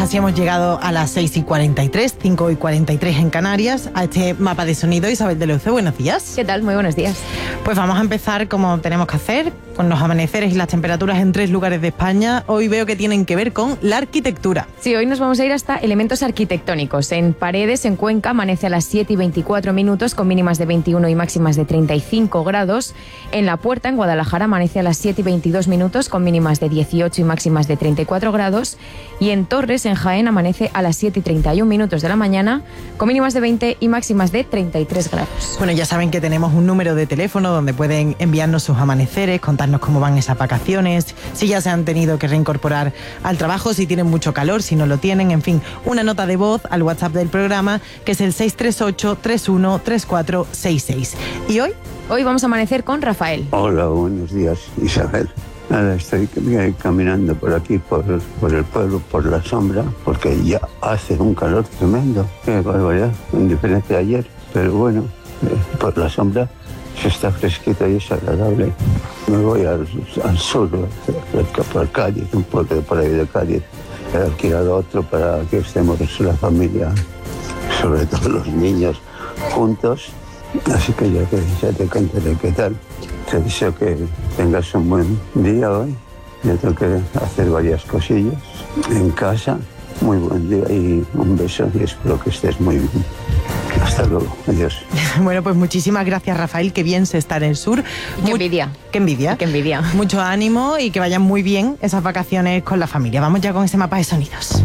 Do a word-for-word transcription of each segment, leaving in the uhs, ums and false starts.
así hemos llegado a las seis y cuarenta y tres, cinco y cuarenta y tres en Canarias, a este mapa de sonido. Isabel de Leuce, buenos días. ¿Qué tal? Muy buenos días. Pues vamos a empezar como tenemos que hacer, con los amaneceres y las temperaturas en tres lugares de España. Hoy veo que tienen que ver con la arquitectura. Sí, hoy nos vamos a ir hasta elementos arquitectónicos. En Paredes, en Cuenca, amanece a las siete y veinticuatro minutos, con mínimas de veintiuno y máximas de treinta y cinco grados. En La Puerta, en Guadalajara, amanece a las siete y veintidós minutos, con mínimas de dieciocho y máximas de treinta y cuatro grados. Y en Torres, en Jaén, amanece a las siete y treinta y un minutos de la mañana, con mínimas de veinte y máximas de treinta y tres grados. Bueno, ya saben que tenemos un número de teléfono donde pueden enviarnos sus amaneceres, contarnos cómo van esas vacaciones, si ya se han tenido que reincorporar al trabajo, si tienen mucho calor, si no lo tienen, en fin, una nota de voz al WhatsApp del programa, que es el seis tres ocho, tres uno tres cuatro seis seis. ¿Y hoy? Hoy vamos a amanecer con Rafael. Hola, buenos días, Isabel. Nada, estoy caminando por aquí, por, por el pueblo, por la sombra, porque ya hace un calor tremendo. Qué barbaridad, en diferencia de ayer. Pero bueno, eh, por la sombra se está fresquito y es agradable. Me voy al, al sur, por Cádiz, un pueblo por ahí de Cádiz. He alquilado otro para que estemos la familia, sobre todo los niños, juntos. Así que ya, que ya te contaré qué tal. Te deseo que tengas un buen día hoy. Yo tengo que hacer varias cosillas en casa. Muy buen día y un beso y espero que estés muy bien. Hasta luego. Adiós. Bueno, pues muchísimas gracias, Rafael. Qué bien se está en el sur. Qué envidia. Qué envidia. Qué envidia. Mucho ánimo y que vayan muy bien esas vacaciones con la familia. Vamos ya con ese mapa de sonidos.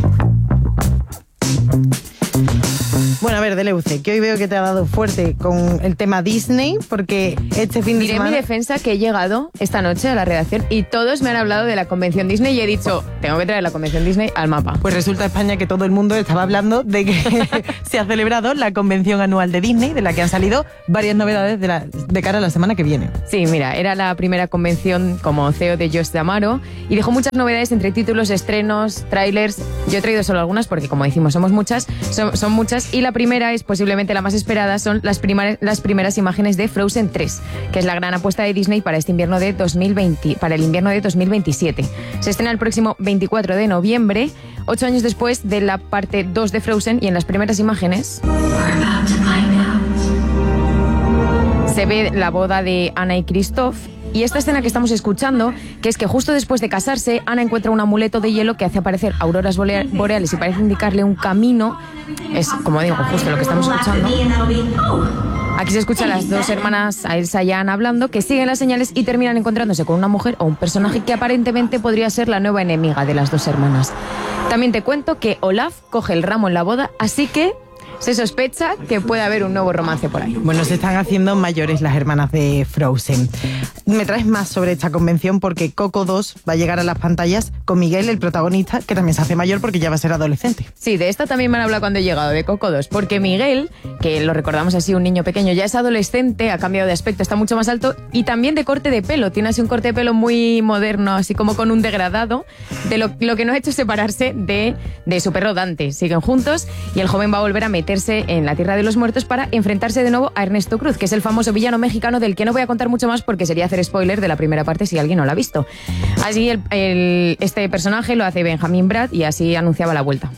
Bueno, a ver, Deleuce, que hoy veo que te ha dado fuerte con el tema Disney, porque este fin de Diré semana... en mi defensa que he llegado esta noche a la redacción y todos me han hablado de la convención Disney y he dicho, tengo que traer la convención Disney al mapa. Pues resulta, España, que todo el mundo estaba hablando de que se ha celebrado la convención anual de Disney, de la que han salido varias novedades de, la, de cara a la semana que viene. Sí, mira, era la primera convención como C E O de Josh D'Amaro y dejó muchas novedades entre títulos, estrenos, trailers. Yo he traído solo algunas porque, como decimos, somos muchas, son, son muchas, y la primera es posiblemente la más esperada, son las, primar, las primeras imágenes de Frozen tres, que es la gran apuesta de Disney para este invierno de dos mil veinte, para el invierno de dos mil veintisiete. Se estrena el próximo veinticuatro de noviembre, ocho años después de la parte dos de Frozen, y en las primeras imágenes se ve la boda de Anna y Kristoff. Y esta escena que estamos escuchando, que es que justo después de casarse, Ana encuentra un amuleto de hielo que hace aparecer auroras boreales y parece indicarle un camino. Es, como digo, justo lo que estamos escuchando. Aquí se escucha a las dos hermanas, a Elsa y a Anna, hablando, que siguen las señales y terminan encontrándose con una mujer o un personaje que aparentemente podría ser la nueva enemiga de las dos hermanas. También te cuento que Olaf coge el ramo en la boda, así que se sospecha que puede haber un nuevo romance por ahí. Bueno, se están haciendo mayores las hermanas de Frozen. Me traes más sobre esta convención porque Coco dos va a llegar a las pantallas con Miguel, el protagonista, que también se hace mayor porque ya va a ser adolescente. Sí, de esta también me han hablado cuando he llegado, de Coco dos, porque Miguel, que lo recordamos así, un niño pequeño, ya es adolescente, ha cambiado de aspecto, está mucho más alto y también de corte de pelo. Tiene así un corte de pelo muy moderno, así como con un degradado, de lo, lo que no ha hecho separarse de, de su perro Dante. Siguen juntos y el joven va a volver a meterse en la Tierra de los Muertos para enfrentarse de nuevo a Ernesto Cruz, que es el famoso villano mexicano del que no voy a contar mucho más porque sería hacer spoiler de la primera parte si alguien no la ha visto. Así el, el, este personaje lo hace Benjamin Bratt y así anunciaba la vuelta.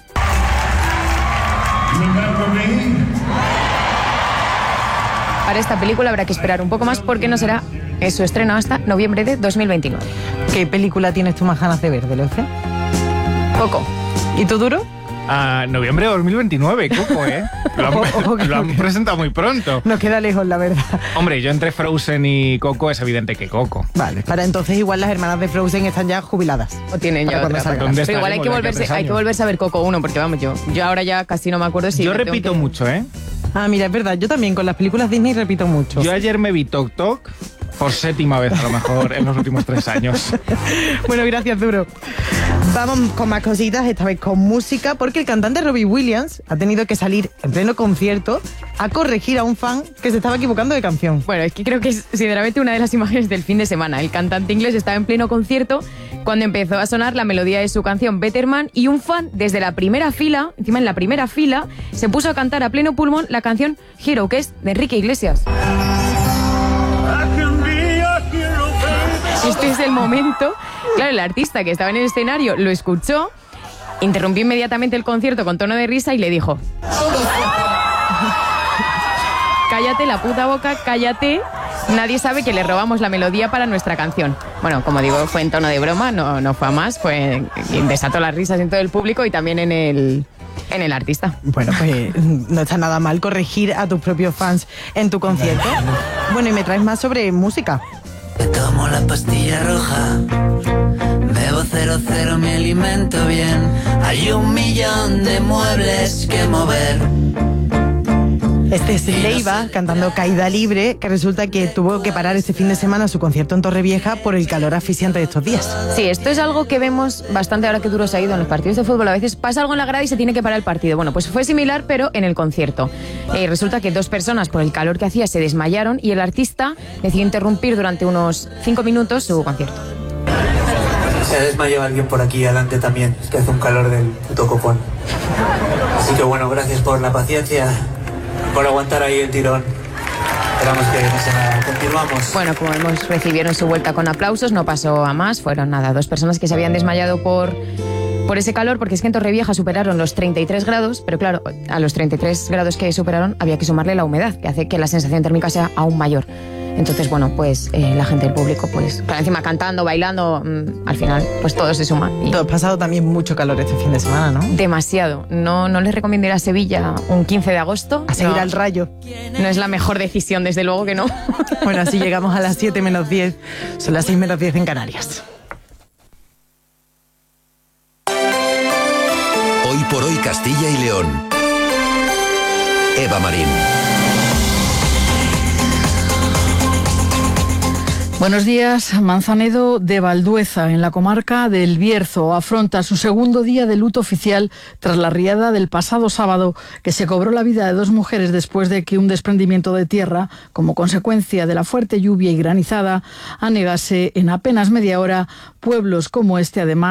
Para esta película habrá que esperar un poco más porque no será su estreno hasta noviembre de dos mil veintinueve. ¿Qué película tienes tú más ganas de ver, Deleuce? Coco. ¿Y tú, Duro? A noviembre de dos mil veintinueve, Coco, ¿eh? Lo han, oh, okay, lo han okay. presentado muy pronto. Nos queda lejos, la verdad. Hombre, yo entre Frozen y Coco es evidente que Coco. Vale, para entonces igual las hermanas de Frozen están ya jubiladas. O tienen ya otra. Pero igual hay que, volverse, hay que volverse a ver Coco uno, porque vamos, yo, yo ahora ya casi no me acuerdo si... Yo repito que... mucho, ¿eh? Ah, mira, es verdad, yo también con las películas Disney repito mucho. Yo ayer me vi Tok Tok por séptima vez, a lo mejor, en los últimos tres años. Bueno, gracias, Duro. Vamos con más cositas, esta vez con música, porque el cantante Robbie Williams ha tenido que salir en pleno concierto a corregir a un fan que se estaba equivocando de canción. Bueno, es que creo que es sinceramente una de las imágenes del fin de semana. El cantante inglés estaba en pleno concierto cuando empezó a sonar la melodía de su canción Better Man y un fan desde la primera fila, encima en la primera fila, se puso a cantar a pleno pulmón la canción Hero, que es de Enrique Iglesias. Este es el momento. Claro, el artista que estaba en el escenario lo escuchó interrumpió inmediatamente el concierto con tono de risa y le dijo: cállate la puta boca, cállate. Nadie sabe que le robamos la melodía para nuestra canción. Bueno, como digo, fue en tono de broma, no, no fue a más, fue, desató las risas en todo el público y también en el, en el artista. Bueno, pues no está nada mal corregir a tus propios fans en tu concierto. Bueno, y me traes más sobre música. Me tomo la pastilla roja, bebo cero cero, me alimento bien. Hay un millón de muebles que mover. Este es Leiva cantando Caída Libre, que resulta que tuvo que parar este fin de semana su concierto en Torrevieja por el calor asfixiante de estos días. Sí, esto es algo que vemos bastante ahora que Duro se ha ido en los partidos de fútbol. A veces pasa algo en la grada y se tiene que parar el partido. Bueno, pues fue similar, pero en el concierto. Eh, resulta que dos personas, por el calor que hacía, se desmayaron y el artista decidió interrumpir durante unos cinco minutos su concierto. Se ha desmayado alguien por aquí adelante también, es que hace un calor del puto copón. Así que bueno, gracias por la paciencia, por aguantar ahí el tirón. Esperamos que no sea nada. Continuamos. Bueno, como vemos, recibieron su vuelta con aplausos, no pasó a más, fueron nada, dos personas que se habían desmayado por, por ese calor, porque es que en Torrevieja superaron los treinta y tres grados, pero claro, a los treinta y tres grados que superaron había que sumarle la humedad, que hace que la sensación térmica sea aún mayor. Entonces, bueno, pues eh, la gente del público, pues, claro, encima cantando, bailando, mmm, al final, pues todo se suma. Y Tú has pasado también mucho calor este fin de semana, ¿no? demasiado. No, no les recomiendo ir a Sevilla un quince de agosto. A seguir no, al rayo. No es la mejor decisión, desde luego que no. Bueno, así llegamos a las siete menos diez. Son las seis menos diez en Canarias. Hoy por hoy Castilla y León. Eva Marín. Buenos días. Manzanedo de Valdueza, en la comarca del Bierzo, afronta su segundo día de luto oficial tras la riada del pasado sábado, que se cobró la vida de dos mujeres después de que un desprendimiento de tierra, como consecuencia de la fuerte lluvia y granizada, anegase en apenas media hora pueblos como este, además